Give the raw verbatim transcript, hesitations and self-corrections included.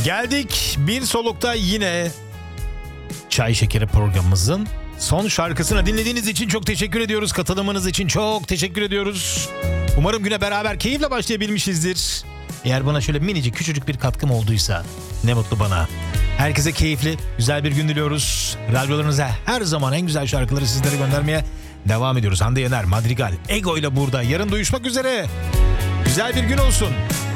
Geldik bir solukta yine Çay Şekeri programımızın son şarkısını dinlediğiniz için çok teşekkür ediyoruz. Katılımınız için çok teşekkür ediyoruz. Umarım güne beraber keyifle başlayabilmişizdir. Eğer bana şöyle minicik küçücük bir katkım olduysa ne mutlu bana. Herkese keyifli, güzel bir gün diliyoruz. Radyolarınıza her zaman en güzel şarkıları sizlere göndermeye devam ediyoruz. Hande Yener, Madrigal, Ego ile burada. Yarın duyuşmak üzere. Güzel bir gün olsun.